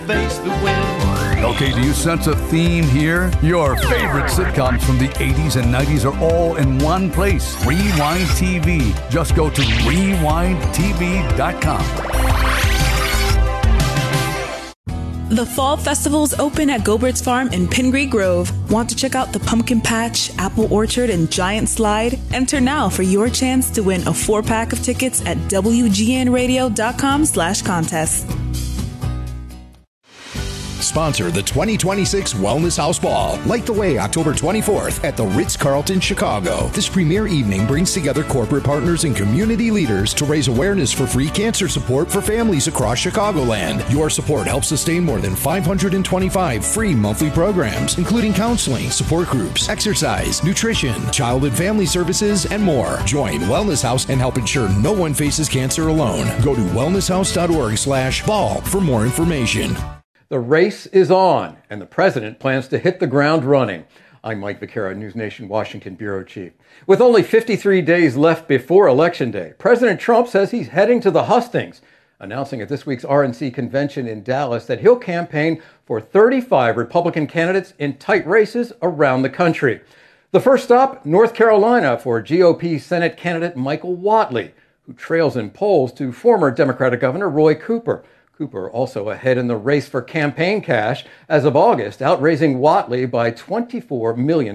Face the wind. Okay, do you sense a theme here? Your favorite sitcoms from the 80s and 90s are all in one place. Rewind TV. Just go to rewindtv.com. The Fall Festival's open at Gobert's Farm in Pingree Grove. Want to check out the pumpkin patch, apple orchard, and giant slide? Enter now for your chance to win a 4-pack of tickets at WGNradio.com/contest. Sponsor the 2026 Wellness House Ball. Light the way October 24th at the Ritz-Carlton, Chicago. This premier evening brings together corporate partners and community leaders to raise awareness for free cancer support for families across Chicagoland. Your support helps sustain more than 525 free monthly programs, including counseling, support groups, exercise, nutrition, child and family services, and more. Join Wellness House and help ensure no one faces cancer alone. Go to wellnesshouse.org/ball for more information. The race is on, and the president plans to hit the ground running. I'm Mike Vaquera, News Nation Washington Bureau Chief. With only 53 days left before Election Day, President Trump says he's heading to the hustings, announcing at this week's RNC convention in Dallas that he'll campaign for 35 Republican candidates in tight races around the country. The first stop, North Carolina, for GOP Senate candidate Michael Whatley, who trails in polls to former Democratic Governor Roy Cooper. Cooper also ahead in the race for campaign cash as of August, outraising Whatley by $24 million.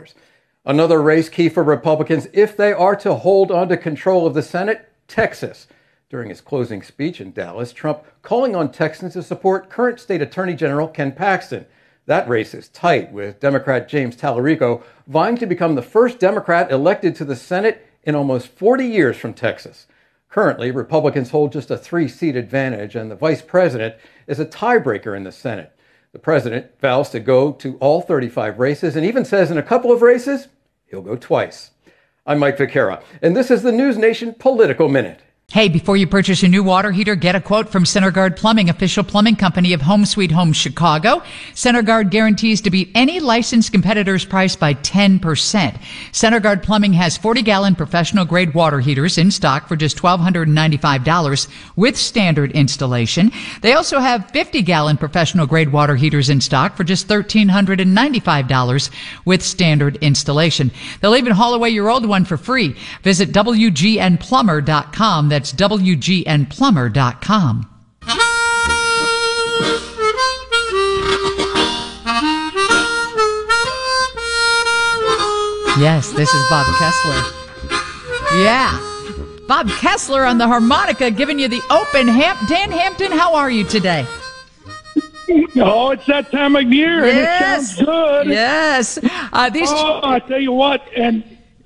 Another race key for Republicans if they are to hold on to control of the Senate, Texas. During his closing speech in Dallas, Trump calling on Texans to support current State Attorney General Ken Paxton. That race is tight, with Democrat James Tallarico vying to become the first Democrat elected to the Senate in almost 40 years from Texas. Currently, Republicans hold just a 3-seat advantage, and the vice president is a tiebreaker in the Senate. The president vows to go to all 35 races and even says in a couple of races, he'll go twice. I'm Mike Vaquera, and this is the News Nation Political Minute. Hey, before you purchase a new water heater, get a quote from CenterGuard Plumbing, official plumbing company of Home Sweet Home Chicago. CenterGuard guarantees to beat any licensed competitor's price by 10%. CenterGuard Plumbing has 40-gallon professional-grade water heaters in stock for just $1,295 with standard installation. They also have 50-gallon professional-grade water heaters in stock for just $1,395 with standard installation. They'll even haul away your old one for free. Visit WGNplumber.com. That's WGNplumber.com. Yes, this is Bob Kessler. Yeah. Bob Kessler on the harmonica giving you the open. Dan Hampton, how are you today? Oh, it's that time of year, and it sounds good. Yes. I tell you what, and,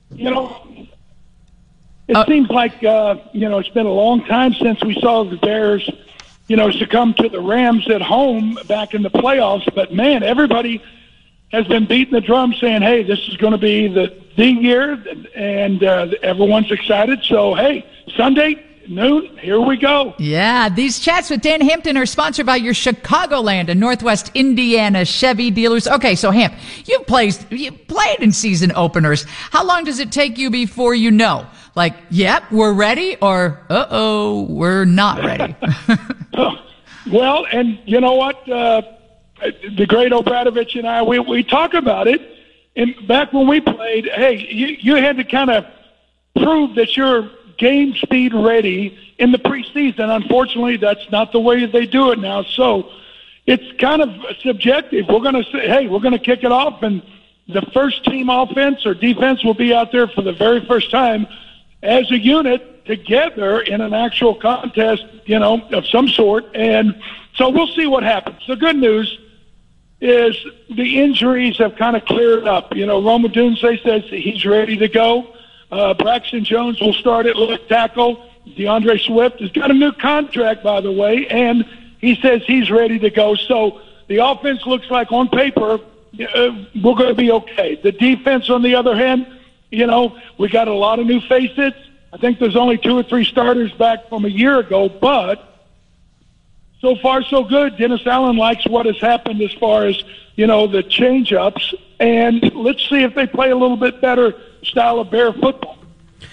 it seems like, it's been a long time since we saw the Bears, succumb to the Rams at home back in the playoffs. But, man, everybody has been beating the drum saying, hey, this is going to be the year, and everyone's excited. So, hey, Sunday, noon, here we go. Yeah, these chats with Dan Hampton are sponsored by your Chicagoland and Northwest Indiana Chevy dealers. Okay, so Hamp, you played in season openers. How long does it take you before you know? Like, yep, we're ready, or we're not ready? Well, and you know what? The great Obradovich and I, we talk about it. And back when we played, hey, you had to kind of prove that you're game speed ready in the preseason. Unfortunately, that's not the way they do it now. So it's kind of subjective. We're going to say, hey, we're going to kick it off, and the first team offense or defense will be out there for the very first time as a unit together in an actual contest, of some sort. And so we'll see what happens. The good news is the injuries have kind of cleared up. Rome Odunze says he's ready to go. Braxton Jones will start at left tackle. DeAndre Swift has got a new contract, by the way, and he says he's ready to go. So the offense looks like on paper we're going to be okay. The defense, on the other hand, we got a lot of new faces. I think there's only 2 or 3 starters back from a year ago, but so far so good. Dennis Allen likes what has happened as far as, the change-ups, and let's see if they play a little bit better style of Bear football.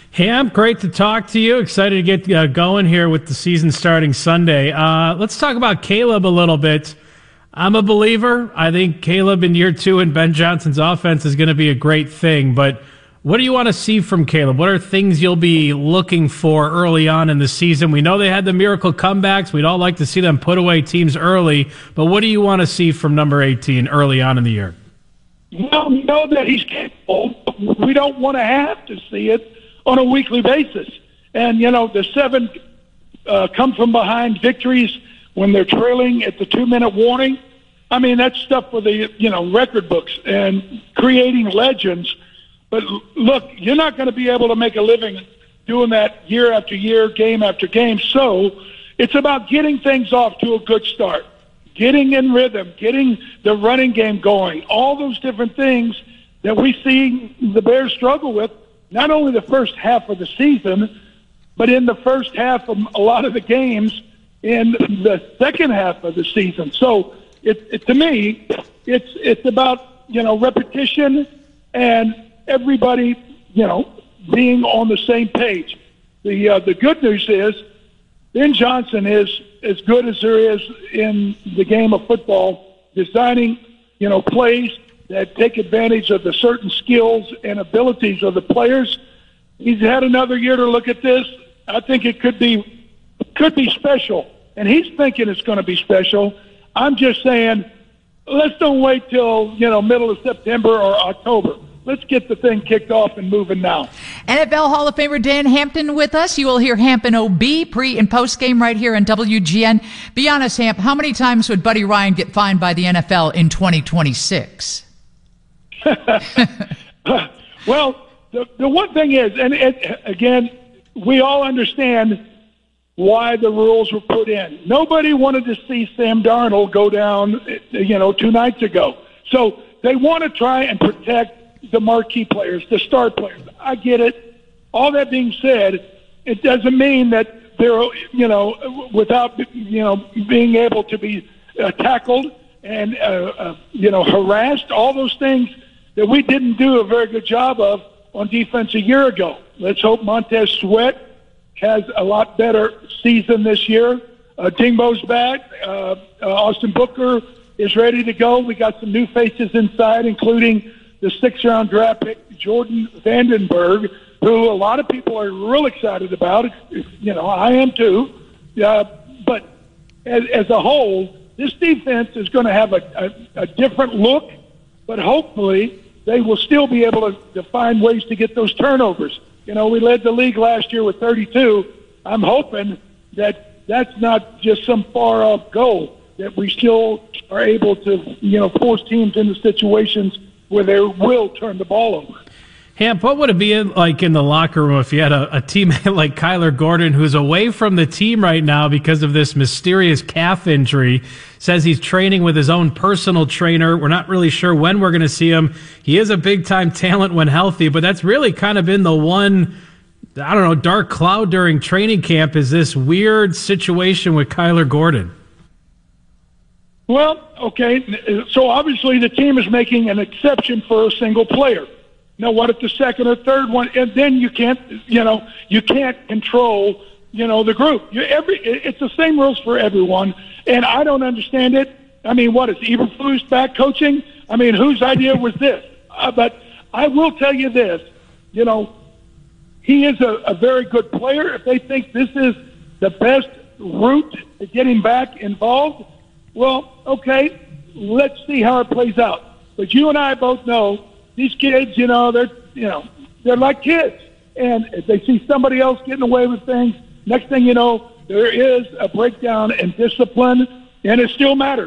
Hamp, great to talk to you. Excited to get going here with the season starting Sunday. Let's talk about Caleb a little bit. I'm a believer. I think Caleb in year 2 and Ben Johnson's offense is going to be a great thing. But what do you want to see from Caleb? What are things you'll be looking for early on in the season? We know they had the miracle comebacks. We'd all like to see them put away teams early. But what do you want to see from number 18 early on in the year? Well, we know that he's capable. We don't want to have to see it on a weekly basis. And, the 7 come from behind victories when they're trailing at the 2-minute warning. I mean, that's stuff for the, record books and creating legends. But look, you're not going to be able to make a living doing that year after year, game after game. So it's about getting things off to a good start, getting in rhythm, getting the running game going, all those different things that we see the Bears struggle with, not only the first half of the season, but in the first half of a lot of the games in the second half of the season. So to me, it's about, repetition and everybody, being on the same page. The good news is Ben Johnson is as good as there is in the game of football, designing, plays that take advantage of the certain skills and abilities of the players. He's had another year to look at this. I think it could be special, and he's thinking it's going to be special. I'm just saying, let's don't wait till, middle of September or October. Let's get the thing kicked off and moving now. NFL Hall of Famer Dan Hampton with us. You will hear Hamp and OB pre- and post-game right here on WGN. Be honest, Hamp, how many times would Buddy Ryan get fined by the NFL in 2026? Well, the one thing is, and again, we all understand why the rules were put in. Nobody wanted to see Sam Darnold go down, 2 nights ago. So they want to try and protect the marquee players, the star players. I get it. All that being said, it doesn't mean that they're, without, being able to be tackled and, harassed, all those things that we didn't do a very good job of on defense a year ago. Let's hope Montez Sweat has a lot better season this year. Dingbo's back. Austin Booker is ready to go. We got some new faces inside, including the 6th-round draft pick, Jordan Vandenberg, who a lot of people are real excited about. I am too. But as a whole, this defense is going to have a different look, but hopefully they will still be able to find ways to get those turnovers. We led the league last year with 32. I'm hoping that that's not just some far-off goal, that we still are able to, force teams into situations where they will turn the ball over. Hamp, what would it be like in the locker room if you had a teammate like Kyler Gordon, who's away from the team right now because of this mysterious calf injury, says he's training with his own personal trainer. We're not really sure when we're going to see him. He is a big-time talent when healthy, but that's really kind of been the one, dark cloud during training camp, is this weird situation with Kyler Gordon. Well, okay, so obviously the team is making an exception for a single player. Now, what if the second or third one, and then you can't control, the group. It's the same rules for everyone, and I don't understand it. I mean, what is Eberflus back coaching? I mean, whose idea was this? But I will tell you this, he is a very good player. If they think this is the best route to getting back involved, well, okay, let's see how it plays out. But you and I both know these kids, they're like kids. And if they see somebody else getting away with things, next thing you know, there is a breakdown in discipline, and it still matters.